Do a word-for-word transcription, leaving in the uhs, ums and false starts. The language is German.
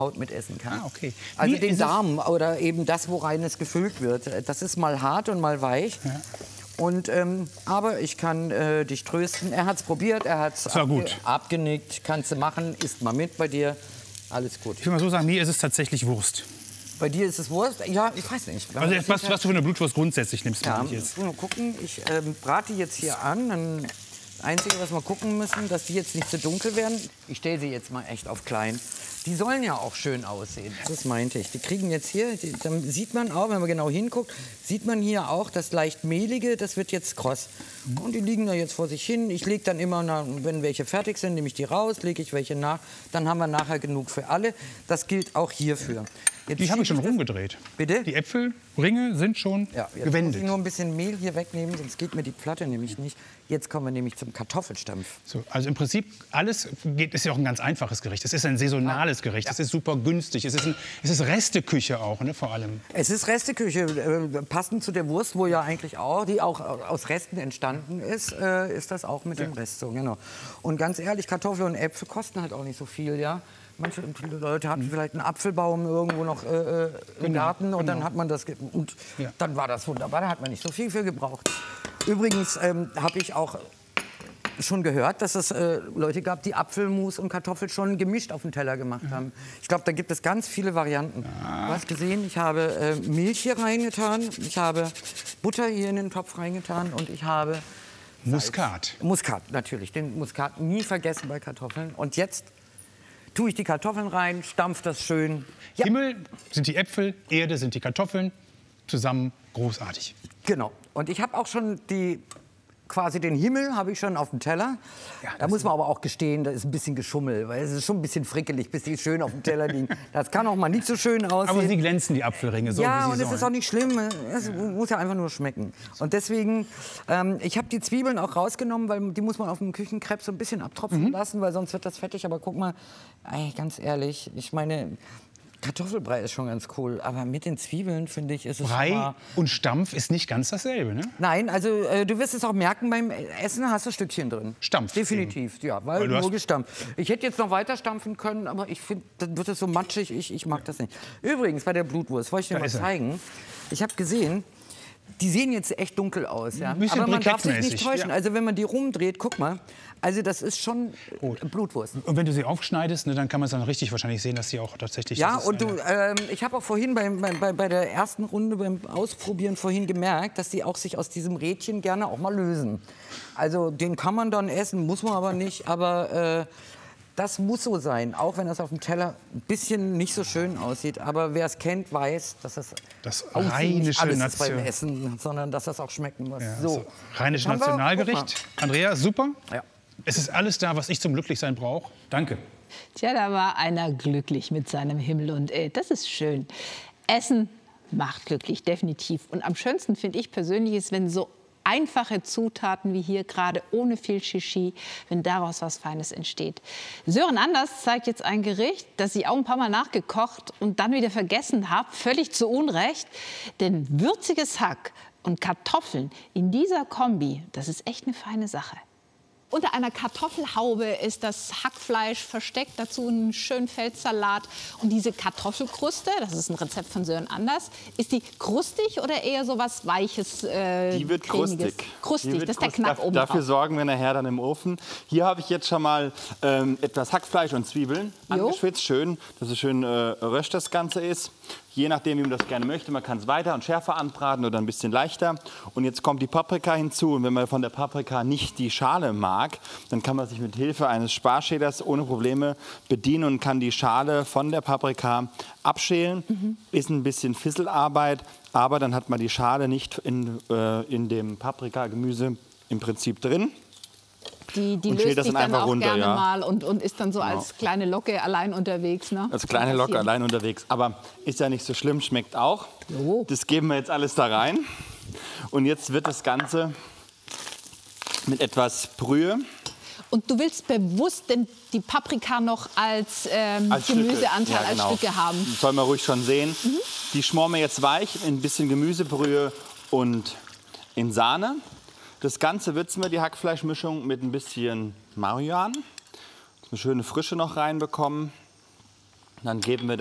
Haut mit essen kann. Ah, okay. Also Wie den ist es- Darm oder eben das, worein es gefüllt wird. Das ist mal hart und mal weich. Ja. Und, ähm, aber ich kann äh, dich trösten. Er hat es probiert, er hat es war gut. abgenickt. Kannst du machen, isst mal mit bei dir. Alles gut. Ich will mal so sagen, mir ist es tatsächlich Wurst. Bei dir ist es Wurst? Ja, ich weiß nicht. Also was, was du für eine Blutwurst grundsätzlich nimmst, Ja, meine ich jetzt. mal gucken. Ich ähm, brate die jetzt hier an. Dann das Einzige, was wir gucken müssen, dass die jetzt nicht zu dunkel werden. Ich stelle sie jetzt mal echt auf klein. Die sollen ja auch schön aussehen. Das meinte ich. Die kriegen jetzt hier, die, dann sieht man auch, wenn man genau hinguckt, sieht man hier auch das leicht mehlige, das wird jetzt kross. Und die liegen da jetzt vor sich hin. Ich lege dann immer, nach, wenn welche fertig sind, nehme ich die raus, lege ich welche nach. Dann haben wir nachher genug für alle. Das gilt auch hierfür. Jetzt Die habe ich schon schiebe das- rumgedreht. Bitte? Die Äpfelringe sind schon Ja, jetzt muss gewendet. ich nur ein bisschen Mehl hier wegnehmen, sonst geht mir die Platte nämlich nicht. Jetzt kommen wir nämlich zum Kartoffelstampf. So, also im Prinzip alles geht, ist ja auch ein ganz einfaches Gericht. Es ist ein saisonales Gericht. Es ist super günstig. Es ist, ein, es ist Resteküche auch, ne, vor allem. Es ist Resteküche, äh, passend zu der Wurst, wo ja eigentlich auch, die auch aus Resten entstanden ist, äh, ist das auch mit dem Rest so, genau. Und ganz ehrlich, Kartoffeln und Äpfel kosten halt auch nicht so viel, ja. Manche Leute hatten vielleicht einen Apfelbaum irgendwo noch äh, im Garten und dann hat man das ge- und Ja. dann war das wunderbar, da hat man nicht so viel für gebraucht. Übrigens ähm, habe ich auch schon gehört, dass es äh, Leute gab, die Apfelmus und Kartoffel schon gemischt auf den Teller gemacht haben. Ich glaube, da gibt es ganz viele Varianten. Du hast gesehen, ich habe äh, Milch hier reingetan, ich habe Butter hier in den Topf reingetan und ich habe Muskat. Muskat, natürlich. Den Muskat nie vergessen bei Kartoffeln. Und jetzt tue ich die Kartoffeln rein, stampf das schön. Ja, Himmel sind die Äpfel, Erde sind die Kartoffeln. Zusammen großartig. genau. Und ich habe auch schon die, quasi den Himmel habe ich schon auf dem Teller. Ja, Da muss man aber auch gestehen, da ist ein bisschen Geschummel, weil es ist schon ein bisschen frickelig, bis die schön auf dem Teller liegen. Das kann auch mal nicht so schön aussehen. Aber sie glänzen, die Apfelringe, so Ja, wie und sie es ist auch sollen. nicht schlimm. Es muss ja einfach nur schmecken. Und deswegen, ähm, ich habe die Zwiebeln auch rausgenommen, weil die muss man auf dem Küchenkrepp so ein bisschen abtropfen Mhm. lassen, weil sonst wird das fettig. Aber guck mal, ey, ganz ehrlich, ich meine, Kartoffelbrei ist schon ganz cool, aber mit den Zwiebeln, finde ich, ist es schon Brei mal... und Stampf ist nicht ganz dasselbe, ne? Nein, also äh, du wirst es auch merken, beim Essen hast du Stückchen drin. Stampf Definitiv, ja, weil, Weil du nur hast- gestampft. Ich hätte jetzt noch weiter stampfen können, aber ich finde, dann wird es so matschig, ich, ich mag das nicht. Übrigens, bei der Blutwurst, wollte ich dir Da mal ist er. zeigen. Ich habe gesehen, die sehen jetzt echt dunkel aus, ja. Ein bisschen Aber man darf sich nicht brikettmäßig, täuschen. ja. Also wenn man die rumdreht, guck mal, also das ist schon Rot. Blutwurst. Und wenn du sie aufschneidest, ne, dann kann man es dann richtig wahrscheinlich sehen, dass sie auch tatsächlich... Ja, das ist und du, eine- ähm, ich habe auch vorhin bei, bei, bei der ersten Runde beim Ausprobieren vorhin gemerkt, dass die auch sich aus diesem Rädchen gerne auch mal lösen. Also den kann man dann essen, muss man aber nicht. Aber äh, das muss so sein, auch wenn das auf dem Teller ein bisschen nicht so schön aussieht. Aber wer es kennt, weiß, dass das, Das auch nicht rheinische alles ist beim Nation- Essen, sondern dass das auch schmecken muss. Ja, so. also rheinisches Haben wir- Nationalgericht. Andrea, super. Ja. Es ist alles da, was ich zum Glücklichsein brauche. Danke. Tja, da war einer glücklich mit seinem Himmel und äh, das ist schön. Essen macht glücklich, definitiv. Und am schönsten finde ich persönlich ist, wenn so einfache Zutaten wie hier gerade ohne viel Shishi, wenn daraus was Feines entsteht. Sören Anders zeigt jetzt ein Gericht, das ich auch ein paar Mal nachgekocht und dann wieder vergessen habe, völlig zu Unrecht. Denn würziges Hack und Kartoffeln in dieser Kombi, das ist echt eine feine Sache. Unter einer Kartoffelhaube ist das Hackfleisch versteckt, dazu einen schönen Feldsalat. Und diese Kartoffelkruste, das ist ein Rezept von Sören Anders, ist die krustig oder eher so was Weiches, äh, Die wird cremiges? krustig. Krustig, Die wird das ist der krustig. Knack Daf- oben Dafür drauf. sorgen wir nachher dann im Ofen. Hier habe ich jetzt schon mal ähm, etwas Hackfleisch und Zwiebeln Jo. angeschwitzt. Schön, dass es schön äh, röst das Ganze ist. Je nachdem, wie man das gerne möchte. Man kann es weiter und schärfer anbraten oder ein bisschen leichter. Und jetzt kommt die Paprika hinzu. Und wenn man von der Paprika nicht die Schale mag, dann kann man sich mit Hilfe eines Sparschälers ohne Probleme bedienen und kann die Schale von der Paprika abschälen. Mhm. Ist ein bisschen Fisselarbeit, aber dann hat man die Schale nicht in, äh, in dem Paprikagemüse im Prinzip drin. Die, die und schält löst das sich dann dann einfach auch runter, gerne ja. mal und, und ist dann so als kleine Locke allein unterwegs. Ne? Als kleine Kann Locke passieren. allein unterwegs. Aber ist ja nicht so schlimm, schmeckt auch. Jo. Das geben wir jetzt alles da rein. Und jetzt wird das Ganze mit etwas Brühe. Und du willst bewusst denn die Paprika noch als, ähm, Als Stücke. Gemüseanteil, Ja, genau. als Stücke haben. Das soll man ruhig schon sehen. Die schmoren wir jetzt weich, in ein bisschen Gemüsebrühe und in Sahne. Das Ganze würzen wir, die Hackfleischmischung, mit ein bisschen Majoran. Eine schöne Frische noch reinbekommen. Dann geben wir